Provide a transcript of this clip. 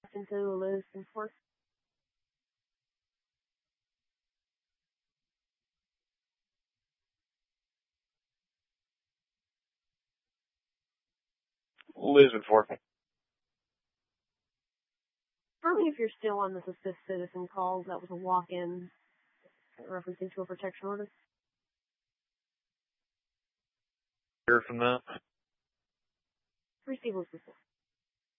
into Lisbon for. Lisbon 4. Confirm me if you're still on this assist citizen call. That was a walk-in referencing to a protection order. Hear from that. Receive Lisbon 4.